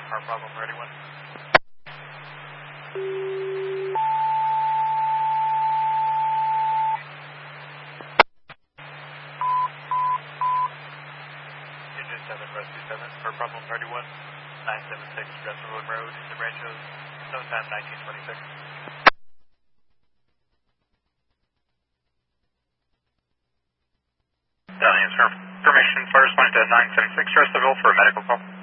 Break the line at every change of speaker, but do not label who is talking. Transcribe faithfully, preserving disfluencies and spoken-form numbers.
Car problem, ready one. Engine seven, Rescue seven, car problem, ready one. nine seven six Jesselwood Road, in the Ranchos, zone time nineteen twenty-six.
Dalian's confirmation, fire responding to nine seven six Russellville for a medical call.